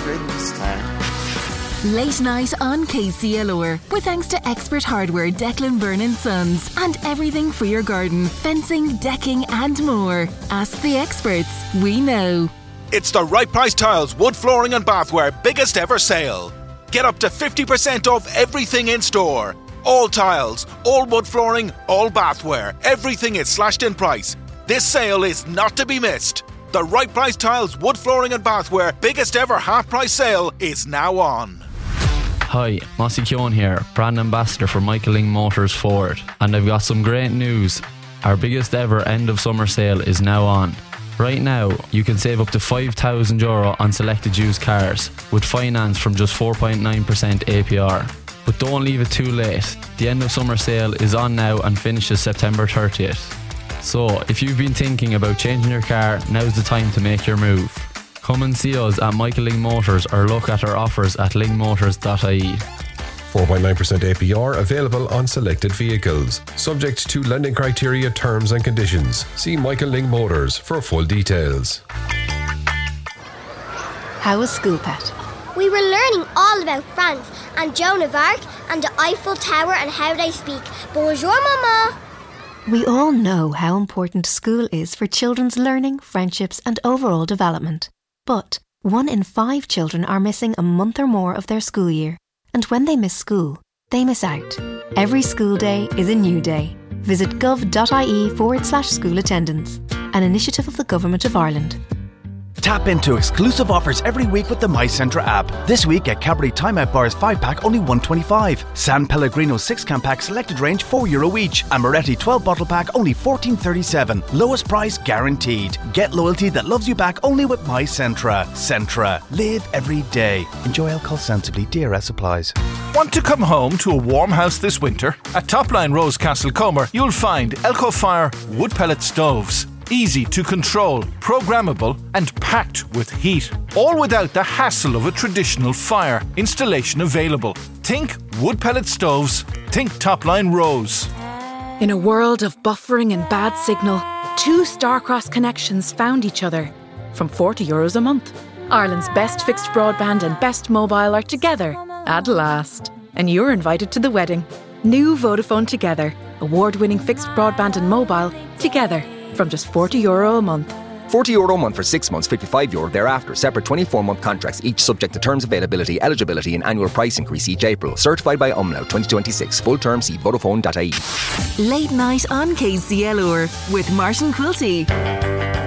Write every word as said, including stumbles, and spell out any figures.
springtime. Late night on K C L R with thanks to Expert Hardware Declan Byrne and Sons and everything for your garden, fencing, decking and more. Ask the experts, we know. It's the Right Price Tiles Wood Flooring and Bathware biggest ever sale. Get up to fifty percent off everything in store. All tiles, all wood flooring, all bathware. Everything is slashed in price. This sale is not to be missed. The Right Price Tiles Wood Flooring and Bathware biggest ever half price sale is now on. Hi, Mossy Keown here, brand ambassador for Michael Lyng Motors Ford, and I've got some great news. Our biggest ever end of summer sale is now on. Right now, you can save up to five thousand euro on selected used cars with finance from just four point nine percent A P R. But don't leave it too late. The end of summer sale is on now and finishes September thirtieth. So, if you've been thinking about changing your car, now's the time to make your move. Come and see us at Michael Lyng Motors or look at our offers at lyng motors dot I E. four point nine percent A P R available on selected vehicles. Subject to lending criteria, terms and conditions. See Michael Lyng Motors for full details. How was school, Pet? We were learning all about France and Joan of Arc and the Eiffel Tower and how they speak. Bonjour, Mama. We all know how important school is for children's learning, friendships and overall development. But one in five children are missing a month or more of their school year. And when they miss school, they miss out. Every school day is a new day. Visit gov.ie forward slash school attendance, an initiative of the Government of Ireland. Tap into exclusive offers every week with the MyCentra app. This week, get Cadbury Timeout Bars five pack only one twenty-five. San Pellegrino six can pack selected range four euro each. And Moretti twelve bottle pack only fourteen thirty-seven. Lowest price guaranteed. Get loyalty that loves you back only with MyCentra. Centra. Live every day. Enjoy alcohol sensibly. D R S applies. Want to come home to a warm house this winter? At Topline Rose Castle Comer, you'll find Elco Fire wood pellet stoves. Easy to control, programmable and packed with heat. All without the hassle of a traditional fire. Installation available. Think wood pellet stoves. Think Topline Rose. In a world of buffering and bad signal, two Starcross connections found each other. From forty euros a month. Ireland's best fixed broadband and best mobile are together at last. And you're invited to the wedding. New Vodafone Together. Award-winning fixed broadband and mobile together. From just forty euro a month. forty euro a month for six months, fifty-five euro thereafter. Separate twenty-four month contracts, each subject to terms, availability, eligibility and annual price increase each April. Certified by Umlaut twenty twenty-six. Full term see Vodafone dot I E. Late night on K C L R with Martin Quilty.